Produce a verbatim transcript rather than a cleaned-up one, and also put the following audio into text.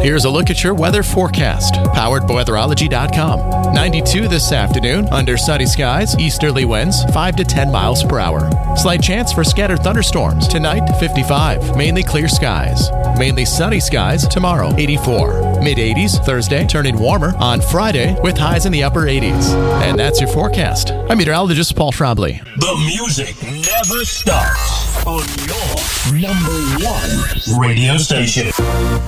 Here's a look at your weather forecast, powered by weatherology dot com. ninety-two this afternoon, under sunny skies, easterly winds five to ten miles per hour. Slight chance for scattered thunderstorms. Tonight, fifty-five. Mainly clear skies. Mainly sunny skies tomorrow, eighty-four. mid eighties Thursday, turning warmer on Friday with highs in the upper eighties. And that's your forecast. I'm meteorologist Paul Trombley. The music never stops on your number one radio station.